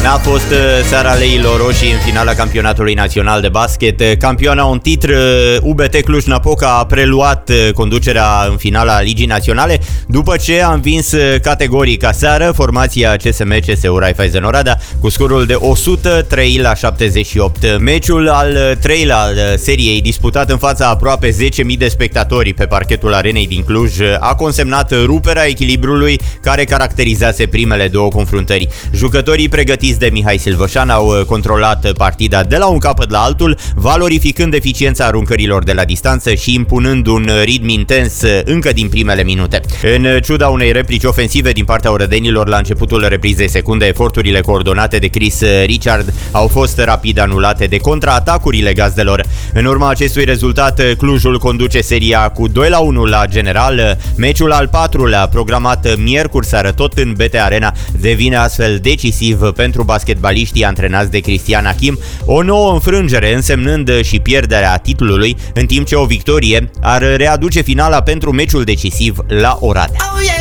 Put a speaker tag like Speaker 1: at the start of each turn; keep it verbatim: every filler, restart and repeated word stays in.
Speaker 1: N-a fost seara leilor roșii în finala campionatului național de basket. Campioana un titlu, U B T Cluj-Napoca a preluat conducerea în finala Ligii Naționale după ce a învins categoric aseară formația C S M C S U Raiffeisen Oradea cu scorul de o sută trei la șaptezeci și opt. Meciul al treilea al seriei, disputat în fața aproape zece mii de spectatori pe parchetul arenei din Cluj, a consemnat ruperea echilibrului care caracterizase primele două confruntări. Jucătorii pregătiți de Mihai Silvășan au controlat partida de la un capăt la altul, valorificând eficiența aruncărilor de la distanță și impunând un ritm intens încă din primele minute. În ciuda unei replici ofensive din partea orădenilor la începutul reprizei secunde, eforturile coordonate de Chris Richard au fost rapid anulate de contraatacurile gazdelor. În urma acestui rezultat, Clujul conduce seria cu doi la unu la general. Meciul al patrulea, programat miercuri seară tot în B T Arena, devine astfel decisiv pentru basketbaliștii antrenați de Cristian Achim, o nouă înfrângere însemnând și pierderea titlului, în timp ce o victorie ar readuce finala pentru meciul decisiv la Oradea. Oh, yeah!